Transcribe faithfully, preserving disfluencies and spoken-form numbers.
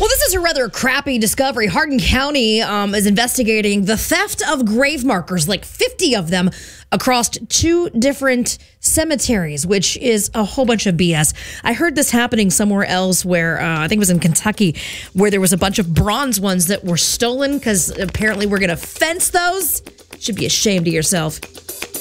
Well, this is a rather crappy discovery. Hardin County um, is investigating the theft of grave markers, like fifty of them, across two different cemeteries, which is a whole bunch of B S. I heard this happening somewhere else where, uh, I think it was in Kentucky, where there was a bunch of bronze ones that were stolen because apparently we're going to fence those. Should be ashamed of yourself.